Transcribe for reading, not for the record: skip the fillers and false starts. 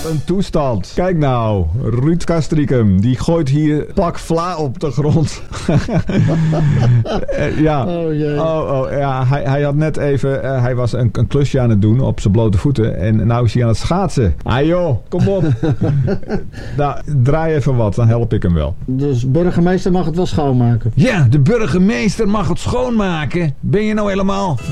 een toestand. Kijk nou, Ruud Castricum, die gooit hier pak vla op de grond. Ja. Oh jee. Ja, hij had net even, hij was een klusje aan het doen op zijn blote voeten. En nou is hij aan het schaatsen. Ah joh, kom op. Nou, draai even wat, dan help ik hem wel. Dus burgemeester mag het wel schoonmaken. Ja, de burgemeester mag het schoonmaken. Ben je nou helemaal